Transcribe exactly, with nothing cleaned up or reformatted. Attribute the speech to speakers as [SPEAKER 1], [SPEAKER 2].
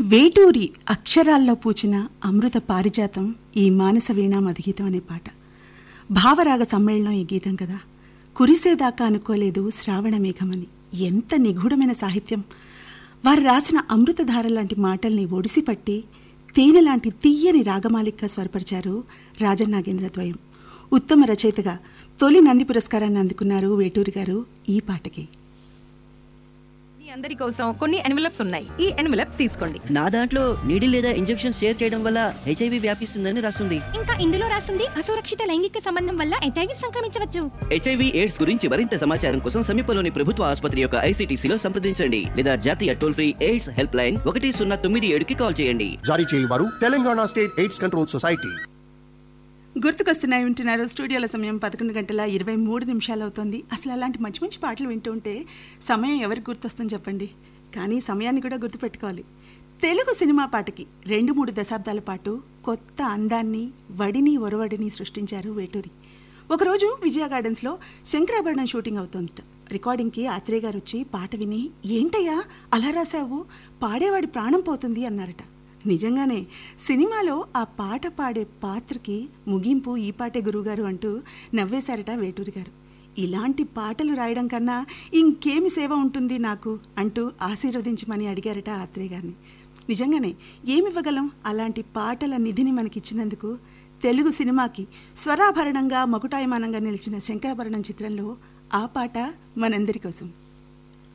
[SPEAKER 1] వేటూరి అక్షరాల్లో పూచిన అమృత పారిజాతం ఈ మానస వీణా మధుగీతం అనే పాట. భావరాగ సమ్మేళనం ఈ గీతం కదా. కురిసేదాకా అనుకోలేదు శ్రావణ మేఘమని. ఎంత నిగూఢమైన సాహిత్యం! వారు రాసిన అమృతధార లాంటి మాటల్ని ఒడిసిపట్టి తేనె లాంటి తీయని రాగమాలికగా స్వరపరిచారు రాజన్నాగేంద్ర ద్వయం. ఉత్తమ రచయితగా తొలి నంది పురస్కారాన్ని అందుకున్నారు వేటూరి గారు ఈ పాటకి.
[SPEAKER 2] అందరి కోసం కొన్ని ఎన్వెలప్స్ ఉన్నాయి. ఈ ఎన్వెలప్స్ తీసుకోండి.
[SPEAKER 3] నా దాంట్లో నీడిల్ లేదా ఇంజెక్షన్ షేర్ చేయడం వల్ల హెచ్ఐవి వ్యాపిస్తుందని రాస్తుంది.
[SPEAKER 4] ఇంకా ఇందులో రాస్తుంది అసురక్షిత లైంగిక సంబంధం వల్ల హెచ్ఐవి సంక్రమించవచ్చు.
[SPEAKER 3] హెచ్ఐవి ఎయిడ్స్ గురించి మరింత సమాచారం కోసం సమీపంలోని ప్రభుత్వ ఆసుపత్రి యొక్క ఐసీటీసీలో సంప్రదించండి లేదా జాతీయ toll free AIDS help line ఒకటి సున్నా తొమ్మిది ఏడుకి కాల్ చేయండి.
[SPEAKER 5] జారీ చేయవారు Telangana state AIDS control society.
[SPEAKER 1] గుర్తుకొస్తున్నాయి వింటున్నారు. స్టూడియోల సమయం పదకొండు గంటల ఇరవై మూడు నిమిషాలు అవుతుంది. అసలు అలాంటి మంచి మంచి పాటలు వింటూ ఉంటే సమయం ఎవరికి గుర్తొస్తుంది చెప్పండి. కానీ సమయాన్ని కూడా గుర్తుపెట్టుకోవాలి. తెలుగు సినిమా పాటకి రెండు మూడు దశాబ్దాల పాటు కొత్త అందాన్ని, వడిని ఒరవడిని సృష్టించారు వేటూరి. ఒకరోజు విజయ గార్డెన్స్లో శంకరాభరణం షూటింగ్ అవుతోందట. రికార్డింగ్కి ఆత్రేయ గారు వచ్చి పాట విని, ఏంటయ్యా అలా రాశావు, పాడేవాడి ప్రాణం పోతుంది అన్నారట. నిజంగానే సినిమాలో ఆ పాట పాడే పాత్రకి ముగింపు ఈ పాటే గురువుగారు అంటూ నవ్వేశారట వేటూరి గారు. ఇలాంటి పాటలు రాయడం కన్నా ఇంకేమి సేవ ఉంటుంది నాకు అంటూ ఆశీర్వదించమని అడిగారట ఆత్రేయ గారిని. నిజంగానే ఏమివ్వగలం అలాంటి పాటల నిధిని మనకిచ్చినందుకు. తెలుగు సినిమాకి స్వరాభరణంగా మకుటాయమానంగా నిలిచిన శంకరాభరణం చిత్రంలో ఆ పాట మనందరి కోసం.